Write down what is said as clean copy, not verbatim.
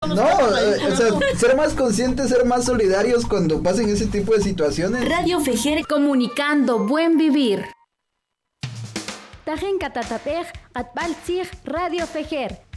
No, o sea, ser más conscientes, ser más solidarios cuando pasen ese tipo de situaciones. Radio Fejer, comunicando buen vivir. Tajen katatapej, atbaltzig Radio Fejer.